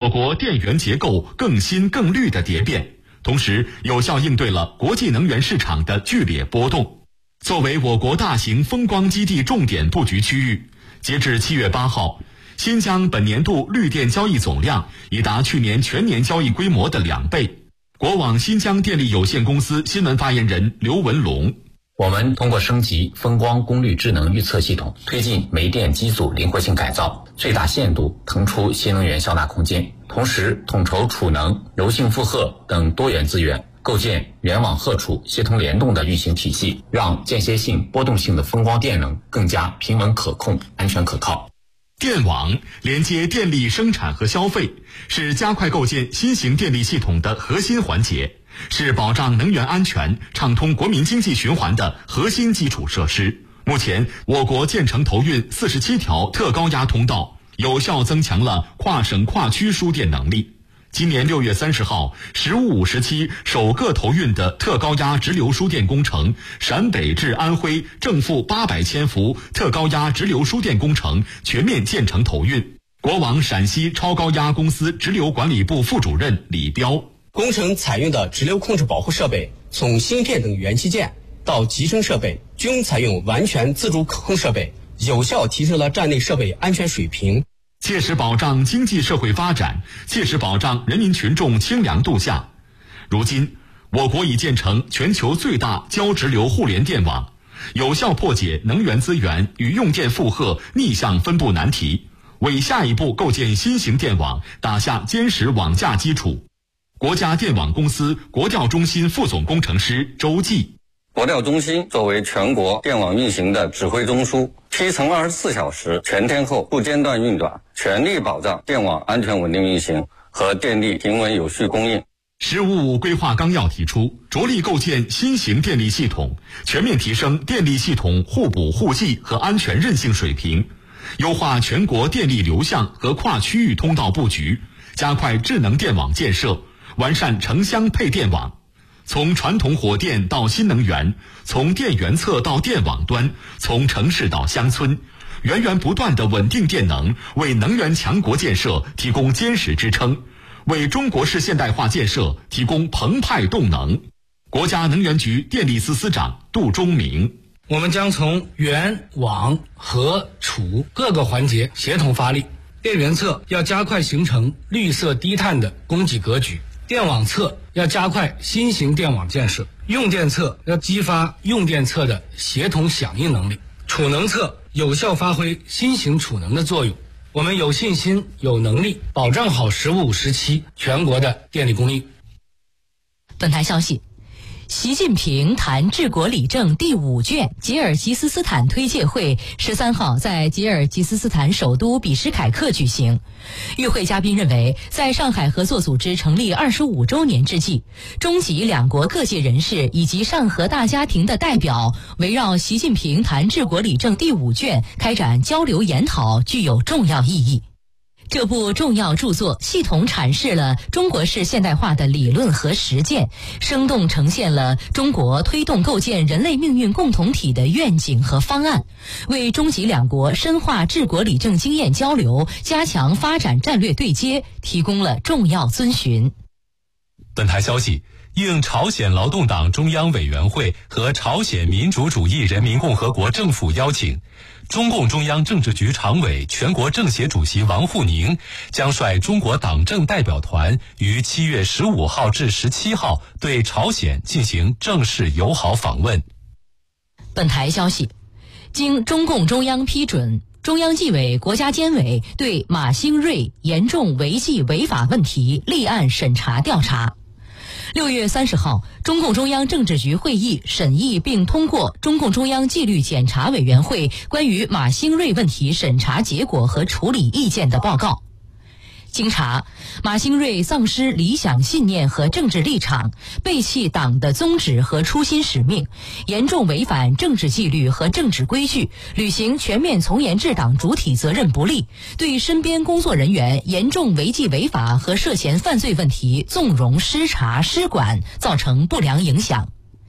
国电源结构更新更绿的蝶变，同时有效应对了国际能源市场的剧烈波动。作为我国大型风光基地重点布局区域，截至7月8号，新疆本年度绿电交易总量已达去年全年交易规模的2倍。国网新疆电力有限公司新闻发言人刘文龙： 我们通过升级风光功率智能预测系统，推进煤电机组灵活性改造，最大限度腾出新能源销纳空间，同时统筹储能、柔性负荷等多元资源，构建联网荷储协同联动的运行体系，让间歇性、波动性的风光电能更加平稳可控、安全可靠。 电网连接电力生产和消费，是加快构建新型电力系统的核心环节，是保障能源安全、畅通国民经济循环的核心基础设施。目前，我国建成投运47条特高压通道，有效增强了跨省跨区输电能力。今年6月30号，15-5时期首个投运的特高压直流输电工程陕北至安徽正负800千伏特高压直流输电工程全面建成投运。国网陕西超高压公司直流管理部副主任李彪： 工程采用的直流控制保护设备，从芯片等元器件到集成设备，均采用完全自主可控设备，有效提升了站内设备安全水平， 切实保障经济社会发展，切实保障人民群众清凉度夏。如今，我国已建成全球最大交直流互联电网，有效破解能源资源与用电负荷逆向分布难题，为下一步构建新型电网打下坚实网架基础。国家电网公司国调中心副总工程师周继： 国调中心作为全国电网运行的指挥中枢，梯层24小时全天候不间断运转，全力保障电网安全稳定运行和电力平稳有序供应。 “15+5”规划纲要提出，着力构建新型电力系统，全面提升电力系统互补互济和安全韧性水平，优化全国电力流向和跨区域通道布局，加快智能电网建设，完善城乡配电网。从传统火电到新能源，从电源侧到电网端，从城市到乡村，源源不断的稳定电能，为能源强国建设提供坚实支撑，为中国式现代化建设提供澎湃动能。国家能源局电力司司长杜忠明： 我们将从源、网、荷、储各个环节协同发力。电源侧要加快形成绿色低碳的供给格局，电网侧要加快新型电网建设，用电侧要激发用电侧的协同响应能力，储能侧有效发挥新型储能的作用。我们有信心、有能力保障好15-5时期全国的电力供应。 本台消息，习近平谈治国理政第5卷吉尔吉斯斯坦推介会13号在吉尔吉斯斯坦首都比什凯克举行。与会嘉宾认为，在上海合作组织成立25周年之际，中吉两国各界人士以及上合大家庭的代表围绕习近平谈治国理政第5卷开展交流研讨，具有重要意义。这部重要著作系统阐释了中国式现代化的理论和实践，生动呈现了中国推动构建人类命运共同体的愿景和方案，为中吉两国深化治国理政经验交流、加强发展战略对接提供了重要遵循。 本台消息，应朝鲜劳动党中央委员会和朝鲜民主主义人民共和国政府邀请，中共中央政治局常委、全国政协主席王沪宁将率中国党政代表团于7月15号至17号对朝鲜进行正式友好访问。 本台消息，经中共中央批准，中央纪委国家监委对马兴瑞严重违纪违法问题立案审查调查。6月30号，中共中央政治局会议审议并通过中共中央纪律检查委员会关于马兴瑞问题审查结果和处理意见的报告。经查，马兴瑞丧失理想信念和政治立场，背弃党的宗旨和初心使命，严重违反政治纪律和政治规矩，履行全面从严治党主体责任不力，对身边工作人员严重违纪违法和涉嫌犯罪问题纵容失察失管，造成不良影响。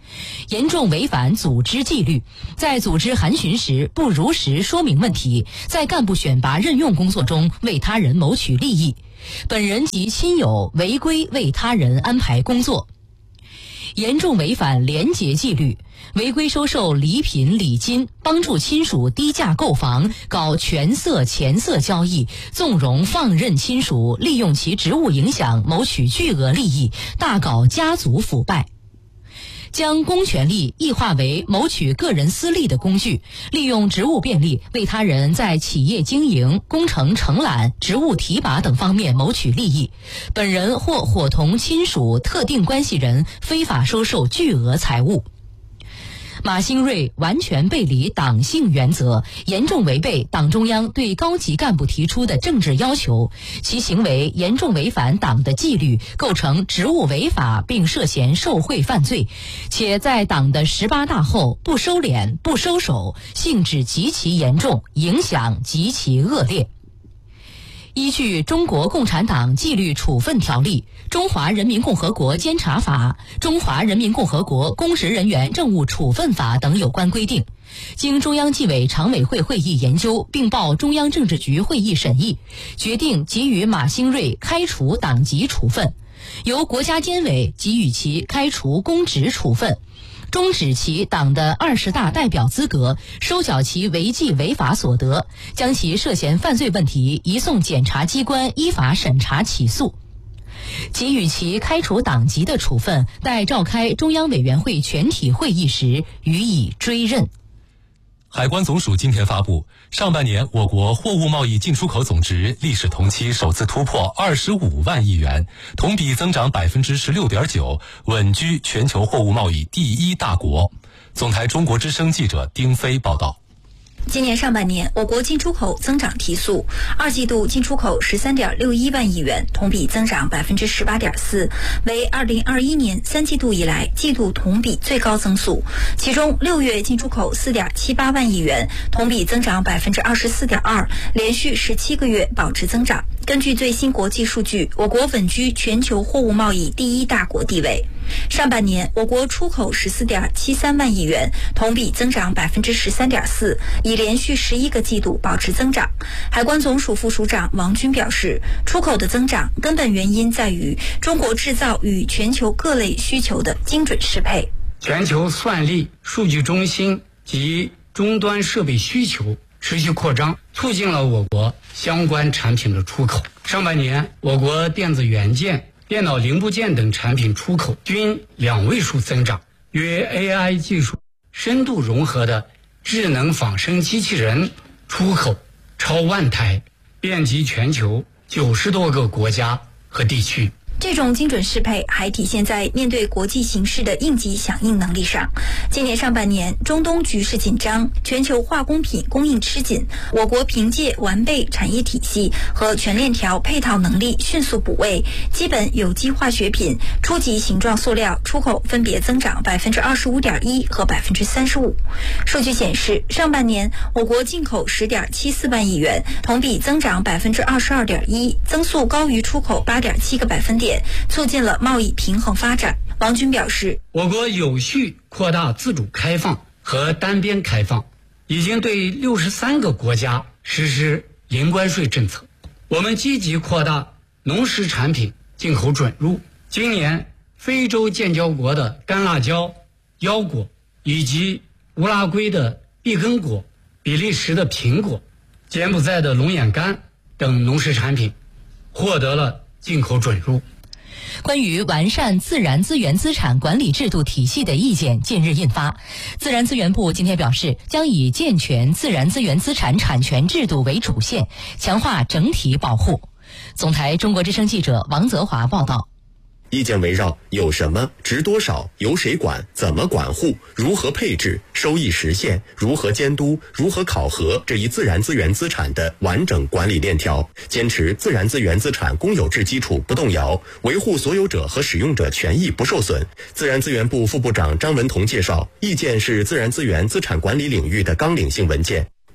严重违反组织纪律，在组织函询时不如实说明问题，在干部选拔任用工作中为他人谋取利益，本人及亲友违规为他人安排工作。严重违反廉洁纪律，违规收受礼品礼金，帮助亲属低价购房，搞权色钱色交易，纵容放任亲属利用其职务影响谋取巨额利益，大搞家族腐败。将公权力异化为谋取个人私利的工具，利用职务便利为他人在企业经营、工程承揽、职务提拔等方面谋取利益，本人或伙同亲属、特定关系人非法收受巨额财物。马兴瑞完全背离党性原则，严重违背党中央对高级干部提出的政治要求，其行为严重违反党的纪律，构成职务违法并涉嫌受贿犯罪，且在党的18大后不收敛、不收手，性质极其严重，影响极其恶劣。依据《中国共产党纪律处分条例》、《中华人民共和国监察法》、《中华人民共和国公职人员政务处分法》等有关规定，经中央纪委常委会会议研究并报中央政治局会议审议，决定给予马兴瑞开除党籍处分，由国家监委给予其开除公职处分，终止其党的20大代表资格，收缴其违纪违法所得，将其涉嫌犯罪问题移送检察机关依法审查起诉。给予其开除党籍的处分，待召开中央委员会全体会议时予以追认。 海关总署今天发布，上半年我国货物贸易进出口总值历史同期首次突破25万亿元，同比增长16.9%，稳居全球货物贸易第一大国。总台中国之声记者丁飞报道。 今年上半年，我国进出口增长提速，二季度进出口13.61万亿元，同比增长18.4%，为2021年3季度以来季度同比最高增速。其中6月进出口4.78万亿元，同比增长24.2%，连续17个月保持增长。根据最新国际数据，我国稳居全球货物贸易第一大国地位。上半年，我国出口14.73万亿元，同比增长13.4%，已连续11个季度保持增长。海关总署副署长王军表示，出口的增长根本原因在于中国制造与全球各类需求的精准适配。 全球算力、数据中心及终端设备需求持续扩张，促进了我国相关产品的出口。上半年，我国电子元件、电脑零部件等产品出口均2位数增长，与 AI 技术深度融合的智能仿生机器人出口超10000台，遍及全球90多个国家和地区。 这种精准适配还体现在面对国际形势的应急响应能力上。今年上半年，中东局势紧张，全球化工品供应吃紧，我国凭借完备产业体系和全链条配套能力迅速补位，基本有机化学品、初级形状塑料出口分别增长25.1%和35%。数据显示，上半年我国进口10.74万亿元，同比增长22.1%，增速高于出口8.7个百分点，促进了贸易平衡发展。王军表示， 我国有序扩大自主开放和单边开放，已经对63个国家实施零关税政策。我们积极扩大农食产品进口准入。今年，非洲建交国的干辣椒、腰果，以及乌拉圭的碧根果、比利时的苹果、柬埔寨的龙眼干等农食产品获得了进口准入。 关于完善自然资源资产管理制度体系的意见近日印发，自然资源部今天表示，将以健全自然资源资产产权制度为主线，强化整体保护。总台中国之声记者王泽华报道。 意见围绕有什么、值多少、由谁管、怎么管护、如何配置、收益实现、如何监督、如何考核这一自然资源资产的完整管理链条，坚持自然资源资产公有制基础不动摇，维护所有者和使用者权益不受损。自然资源部副部长张文彤介绍，意见是自然资源资产管理领域的纲领性文件。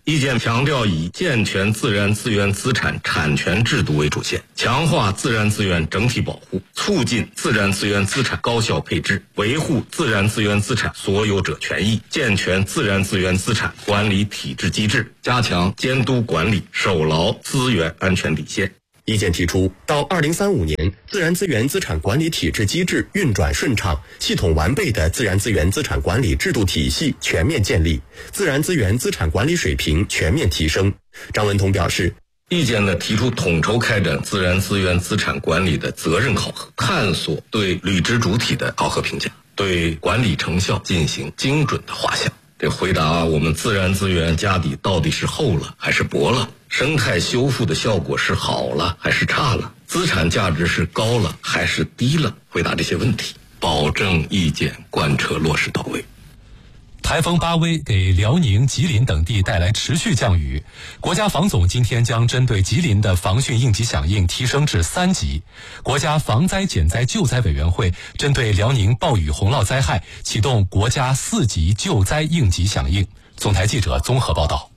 意见强调以健全自然资源资产产权制度为主线，强化自然资源整体保护，促进自然资源资产高效配置，维护自然资源资产所有者权益，健全自然资源资产管理体制机制，加强监督管理，守牢资源安全底线。 意见提出，到2035年，自然资源资产管理体制机制运转顺畅，系统完备的自然资源资产管理制度体系全面建立，自然资源资产管理水平全面提升。张文通表示， 意见呢提出统筹开展自然资源资产管理的责任考核，探索对履职主体的考核评价，对管理成效进行精准的画像。这回答我们自然资源家底到底是厚了还是薄了，生态修复的效果是好了还是差了，资产价值是高了还是低了，回答这些问题，保证意见贯彻落实到位。 台风巴威给辽宁、吉林等地带来持续降雨，国家防总今天将针对吉林的防汛应急响应提升至3级。国家防灾减灾救灾委员会针对辽宁暴雨洪涝灾害启动国家4级救灾应急响应。总台记者综合报道。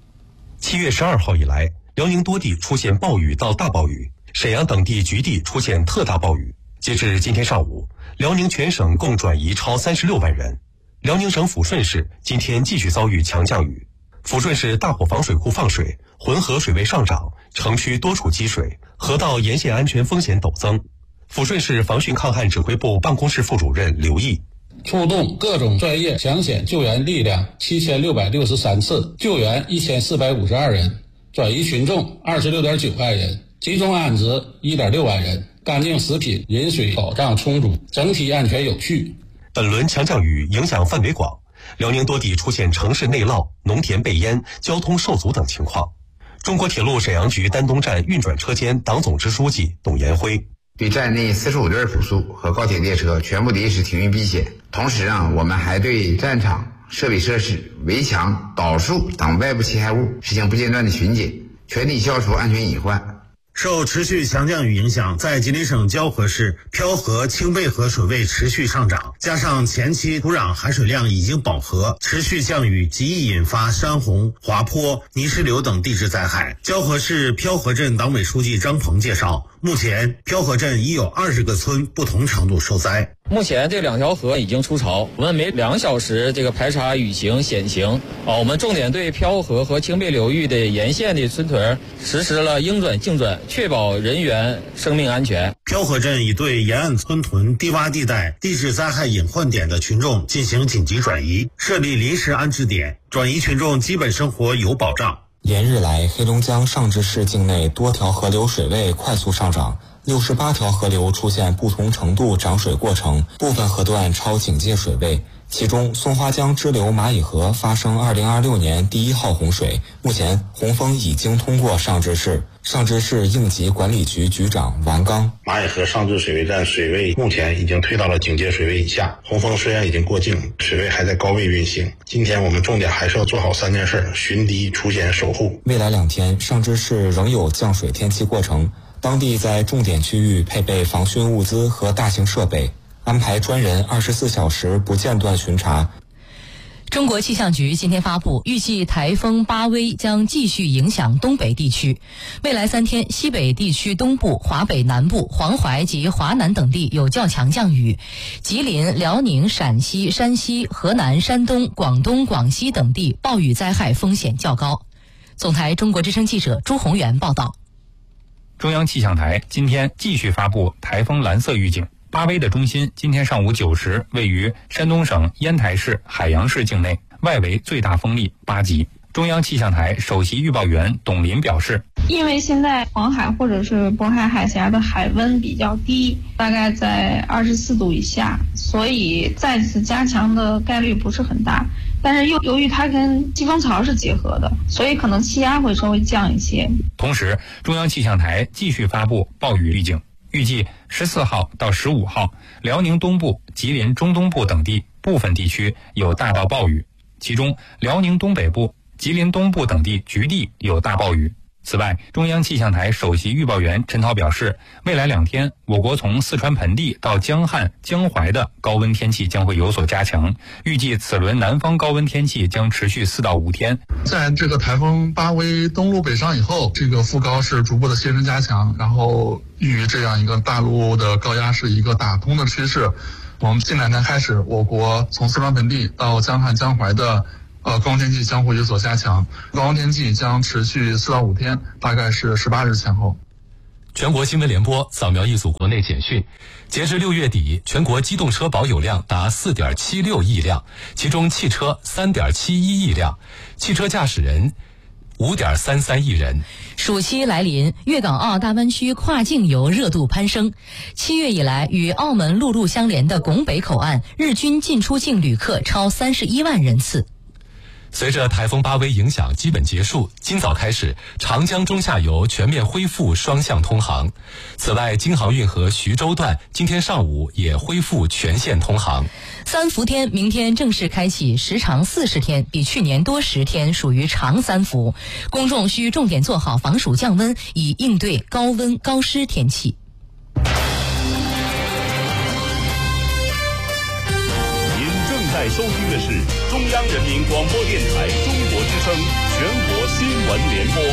7月12号以来，辽宁多地出现暴雨到大暴雨，沈阳等地局地出现特大暴雨。截至今天上午，辽宁全省共转移超36万人。辽宁省抚顺市今天继续遭遇强降雨，抚顺市大伙房水库放水，浑河水位上涨，城区多处积水，河道沿线安全风险陡增。抚顺市防汛抗旱指挥部办公室副主任刘毅， 出动各种专业抢险救援力量7663次，救援1452人，转移群众26.9万人，集中安置1.6万人，干净食品饮水保障充足，整体安全有序。 本轮强降雨影响范围广，辽宁多地出现城市内涝、农田被淹、交通受阻等情况。中国铁路沈阳局丹东站运转车间党总支书记董延辉， 对站内45对辅速和高铁列车全部临时停运避险，同时我们还对站场、设备设施、围墙、导树等外部侵害物实行不间断的巡检，全力消除安全隐患。 受持续强降雨影响，在吉林省蛟河市漂河、清背河水位持续上涨，加上前期土壤含水量已经饱和，持续降雨极易引发山洪、滑坡、泥石流等地质灾害。蛟河市漂河镇党委书记张鹏介绍，目前漂河镇已有20个村不同程度受灾。 目前这2条河已经出潮，我们每2小时排查雨情险情。我们重点对漂河和清背流域的沿线的村屯实施了应转尽转，确保人员生命安全。 漂河镇已对沿岸村屯、低洼地带、地质灾害隐患点的群众进行紧急转移，设立临时安置点，转移群众基本生活有保障。 连日来，黑龙江上至市境内多条河流水位快速上涨，68条河流出现不同程度涨水过程，部分河段超警戒水位。其中，松花江支流蚂蚁河发生2026年第1号洪水，目前洪峰已经通过上支市。上支市应急管理局局长王刚， 蚂蚁河上支水位站水位目前已经退到了警戒水位以下，洪峰虽然已经过境，水位还在高位运行。今天我们重点还是要做好3件事：巡堤、除险、守护。 未来2天，上支市仍有降水天气过程，当地在重点区域配备防汛物资和大型设备，安排专人24小时不间断巡查。 中国气象局今天发布，预计台风巴威将继续影响东北地区。未来3天，西北地区东部、华北南部、黄淮及华南等地有较强降雨，吉林、辽宁、陕西、山西、河南、山东、广东、广西等地暴雨灾害风险较高。总台中国之声记者朱宏元报道。 中央气象台今天继续发布台风蓝色预警。巴威的中心今天上午9时位于山东省烟台市海洋市境内，外围最大风力8级。中央气象台首席预报员董林表示， 因为现在黄海或者是渤海海峡的海温比较低，大概在24度以下，所以再次加强的概率不是很大。但是由于它跟季风槽是结合的，所以可能气压会稍微降一些。 同时，中央气象台继续发布暴雨预警，预计14号到15号，辽宁东部、吉林中东部等地部分地区有大到暴雨，其中辽宁东北部、吉林东部等地局地有大暴雨。 此外，中央气象台首席预报员陈涛表示，未来2天，我国从四川盆地到江汉、江淮的高温天气将会有所加强，预计此轮南方高温天气将持续4到5天。 在这个台风巴威登陆北上以后，这个副高是逐步的形成加强，然后与这样一个大陆的高压是一个打通的趋势。我们近2天开始，我国从四川盆地到江汉、江淮的高温天气将会有所加强，高温天气将持续4到5天，大概是18日前后。 全国新闻联播扫描一组国内简讯，截至6月底，全国机动车保有量达 4.76 亿辆，其中汽车 3.71 亿辆，汽车驾驶人5.33亿人。 暑期来临，粤港澳大湾区跨境游热度攀升。7月以来，与澳门陆路相连的拱北口岸日均进出境旅客超31万人次。 随着台风巴威影响基本结束，今早开始，长江中下游全面恢复双向通航。此外，京杭运河徐州段今天上午也恢复全线通航。 三伏天明天正式开启，时长40天，比去年多10天，属于长三伏。公众需重点做好防暑降温，以应对高温高湿天气。 在收听的是中央人民广播电台中国之声全国新闻联播。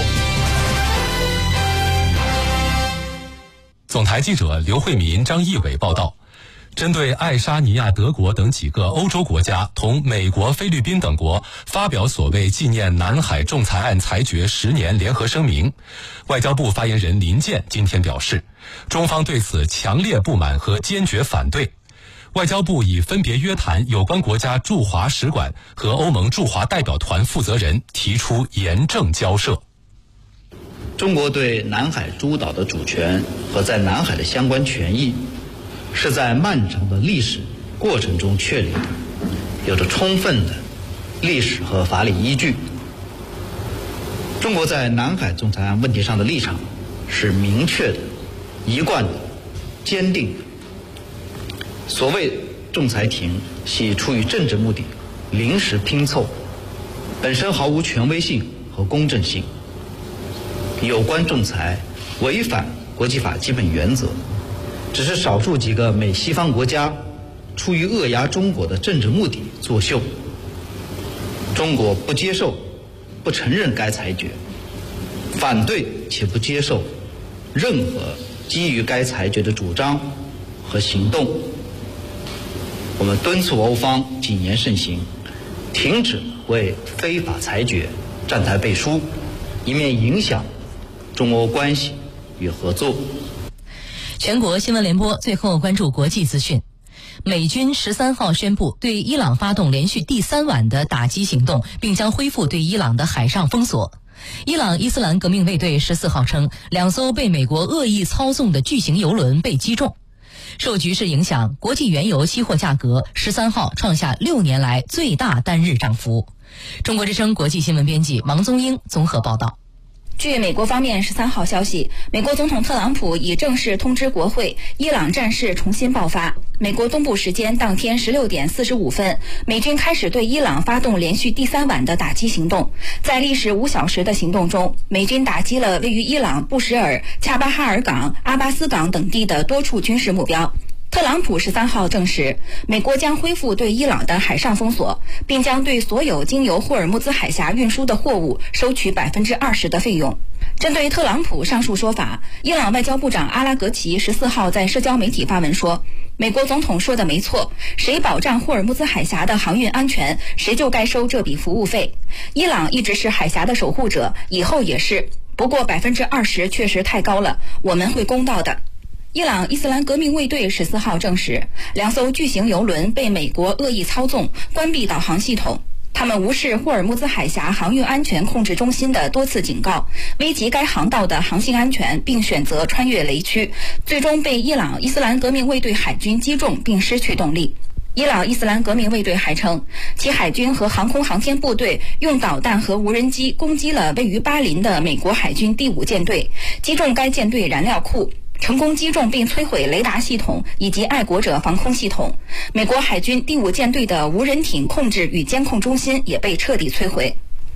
总台记者刘慧民、张义伟报道，针对爱沙尼亚、德国等几个欧洲国家同美国、菲律宾等国发表所谓纪念南海仲裁案裁决10年联合声明，外交部发言人林健今天表示，中方对此强烈不满和坚决反对。外交部已分别约谈有关国家驻华使馆和欧盟驻华代表团负责人，提出严正交涉。 中国对南海诸岛的主权和在南海的相关权益，是在漫长的历史过程中确立的，有着充分的历史和法理依据。中国在南海仲裁案问题上的立场是明确的、一贯的、坚定的。所谓仲裁庭系出于政治目的临时拼凑，本身毫无权威性和公正性。有关仲裁违反国际法基本原则，只是少数几个美西方国家出于扼压中国的政治目的作秀。中国不接受、不承认该裁决，反对且不接受任何基于该裁决的主张和行动。我们敦促欧方谨言慎行，停止为非法裁决站台背书，以免影响中欧关系与合作。 全国新闻联播最后关注国际资讯。美军13号宣布对伊朗发动连续第3晚的打击行动，并将恢复对伊朗的海上封锁。伊朗伊斯兰革命卫队14号称，2艘被美国恶意操纵的巨型油轮被击中。受局势影响，国际原油期货价格13号创下6年来最大单日涨幅。中国之声国际新闻编辑王宗英综合报道。 据美国方面13号消息，美国总统特朗普已正式通知国会，伊朗战事重新爆发。美国东部时间当天16点45分，美军开始对伊朗发动连续第3晚的打击行动。在历时5小时的行动中，美军打击了位于伊朗布什尔、恰巴哈尔港、阿巴斯港等地的多处军事目标。特朗普13号证实，美国将恢复对伊朗的海上封锁，并将对所有经由霍尔木兹海峡运输的货物收取20%的费用。针对特朗普上述说法，伊朗外交部长阿拉格齐14号在社交媒体发文说，美国总统说的没错，谁保障霍尔木兹海峡的航运安全，谁就该收这笔服务费。伊朗一直是海峡的守护者，以后也是，不过20%确实太高了，我们会公道的。伊朗伊斯兰革命卫队14号证实，2艘巨型油轮被美国恶意操纵，关闭导航系统。他们无视霍尔木兹海峡航运安全控制中心的多次警告，危及该航道的航行安全，并选择穿越雷区，最终被伊朗伊斯兰革命卫队海军击中并失去动力。伊朗伊斯兰革命卫队还称，其海军和航空航天部队用导弹和无人机攻击了位于巴林的美国海军第5舰队，击中该舰队燃料库，成功击中并摧毁雷达系统以及爱国者防空系统。美国海军第5舰队的无人艇控制与监控中心也被彻底摧毁。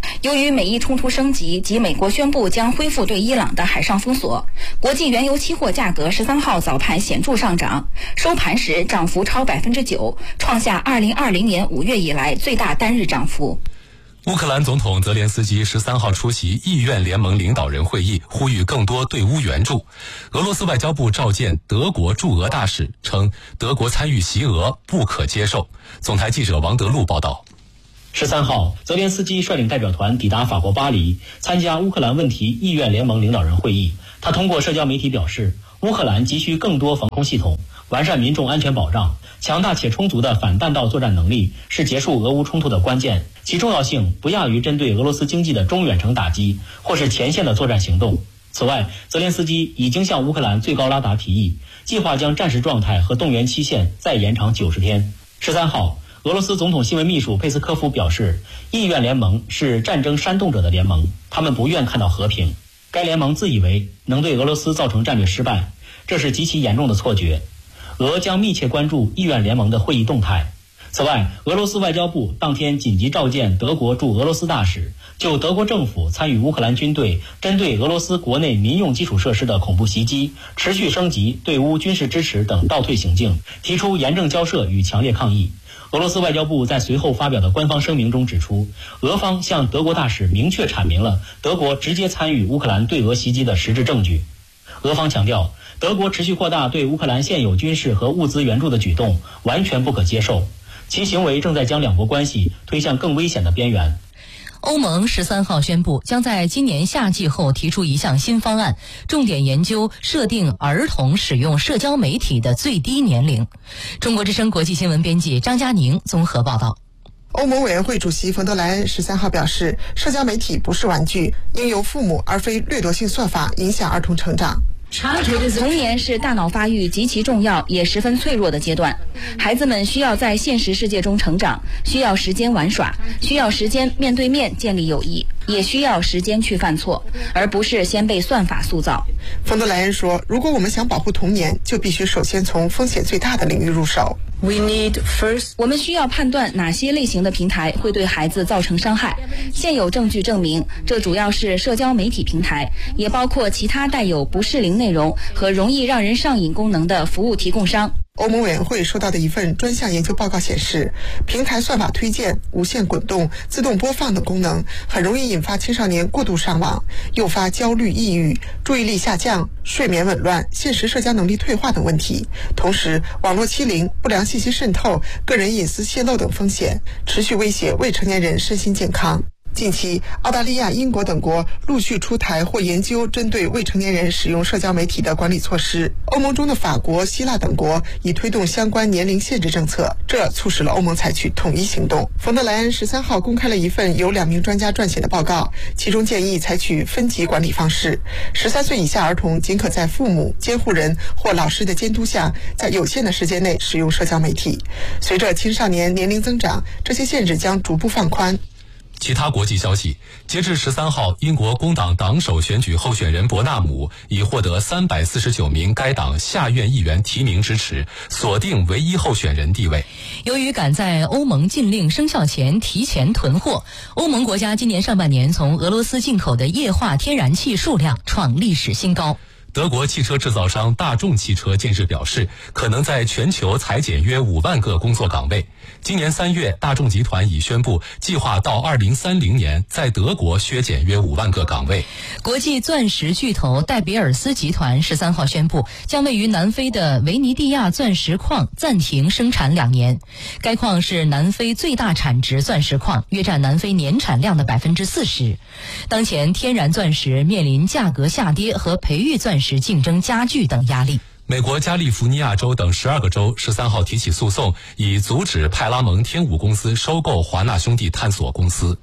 由于美伊冲突升级及美国宣布将恢复对伊朗的海上封锁，国际原油期货价格13号早盘显著上涨，收盘时涨幅超 9%， 创下2020年5月以来最大单日涨幅。 乌克兰总统泽连斯基13号出席意愿联盟领导人会议，呼吁更多对乌援助。俄罗斯外交部召见德国驻俄大使，称德国参与袭俄不可接受。总台记者王德禄报道。 13号，泽连斯基率领代表团抵达法国巴黎，参加乌克兰问题意愿联盟领导人会议。他通过社交媒体表示，乌克兰急需更多防空系统，完善民众安全保障，强大且充足的反弹道作战能力是结束俄乌冲突的关键，其重要性不亚于针对俄罗斯经济的中远程打击或是前线的作战行动。此外，泽连斯基已经向乌克兰最高拉达提议，计划将战时状态和动员期限再延长90天。13号，俄罗斯总统新闻秘书佩斯科夫表示，意愿联盟是战争煽动者的联盟，他们不愿看到和平。该联盟自以为能对俄罗斯造成战略失败，这是极其严重的错觉。俄将密切关注意愿联盟的会议动态。此外，俄罗斯外交部当天紧急召见德国驻俄罗斯大使，就德国政府参与乌克兰军队针对俄罗斯国内民用基础设施的恐怖袭击、持续升级对乌军事支持等倒退行径，提出严正交涉与强烈抗议。俄罗斯外交部在随后发表的官方声明中指出，俄方向德国大使明确阐明了德国直接参与乌克兰对俄袭击的实质证据。俄方强调，德国持续扩大对乌克兰现有军事和物资援助的举动完全不可接受，其行为正在将两国关系推向更危险的边缘。 欧盟13号宣布，将在今年夏季后提出一项新方案，重点研究设定儿童使用社交媒体的最低年龄。中国之声国际新闻编辑张佳宁综合报道。 欧盟委员会主席冯德莱恩13号表示，社交媒体不是玩具，应由父母而非掠夺性算法影响儿童成长。 童年是大脑发育极其重要也十分脆弱的阶段，孩子们需要在现实世界中成长，需要时间玩耍，需要时间面对面建立友谊，也需要时间去犯错，而不是先被算法塑造。 冯德莱恩说，如果我们想保护童年，就必须首先从风险最大的领域入手。 我们需要判断哪些类型的平台会对孩子造成伤害。现有证据证明，这主要是社交媒体平台，也包括其他带有不适龄内容和容易让人上瘾功能的服务提供商。 欧盟委员会收到的一份专项研究报告显示，平台算法推荐、无限滚动、自动播放等功能很容易引发青少年过度上网，诱发焦虑、抑郁、注意力下降、睡眠紊乱、现实社交能力退化等问题。同时，网络欺凌、不良信息渗透、个人隐私泄露等风险持续威胁未成年人身心健康。近期，澳大利亚、英国等国陆续出台或研究针对未成年人使用社交媒体的管理措施。欧盟中的法国、希腊等国已推动相关年龄限制政策，这促使了欧盟采取统一行动。冯德莱恩13号公开了一份由2名专家撰写的报告，其中建议采取分级管理方式，13岁以下儿童仅可在父母、监护人或老师的监督下，在有限的时间内使用社交媒体。随着青少年年龄增长，这些限制将逐步放宽。 其他国际消息，截至13号，英国工党党首选举候选人伯纳姆已获得349名该党下院议员提名支持，锁定唯一候选人地位。 由于赶在欧盟禁令生效前提前囤货，欧盟国家今年上半年从俄罗斯进口的液化天然气数量创历史新高。 德国汽车制造商大众汽车近日表示，可能在全球裁减约5万个工作岗位。今年3月，大众集团已宣布计划到2030年在德国削减约5万个岗位。 国际钻石巨头戴比尔斯集团13号宣布，将位于南非的维尼蒂亚钻石矿暂停生产2年。该矿是南非最大产值钻石矿，约占南非年产量的40%。当前天然钻石面临价格下跌和培育钻石竞争加剧等压力。 美国加利福尼亚州等12个州13号提起诉讼，以阻止派拉蒙天舞公司收购华纳兄弟探索公司。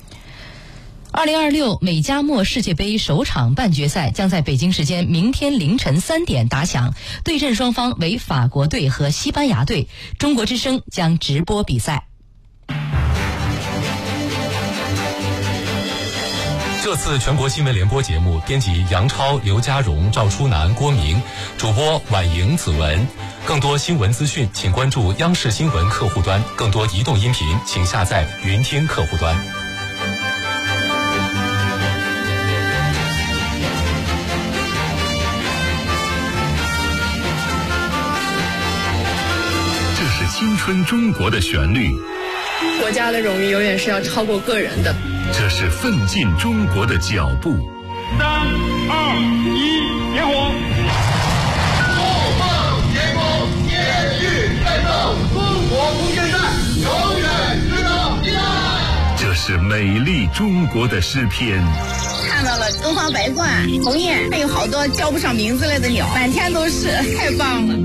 2026美加墨世界杯首场半决赛将在北京时间明天凌晨3点打响，对阵双方为法国队和西班牙队。中国之声将直播比赛。 这次全国新闻联播节目，编辑杨超、刘家荣、赵初南、郭明，主播婉莹、子文。更多新闻资讯，请关注央视新闻客户端；更多移动音频，请下载云听客户端。 青春中国的旋律。 国家的荣誉永远是要超过个人的。 这是奋进中国的脚步。 3、2、1，点火！ 筑梦天空，天域战斗，中国空间站永远值得期待。 这是美丽中国的诗篇。 看到了东方白鹳、鸿雁，还有好多叫不上名字来的鸟，满天都是，太棒了。